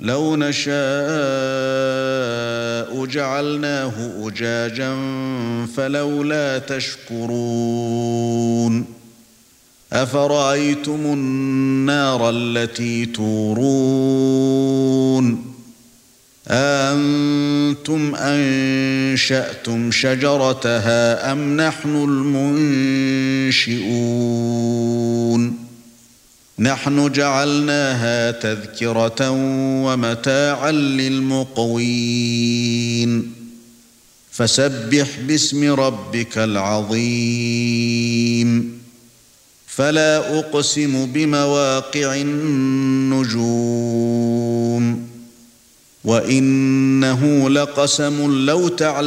لو نشاء جعلناه أجاجا فلولا تشكرون أفرأيتم النار التي تورون أأنتم أنشأتم شجرتها أم نحن المنشئون نحن جعلناها تذكرة ومتاعا للمقوين فسبح باسم ربك العظيم فلا أقسم بمواقع النجوم وإنه لقسم لو تعلمون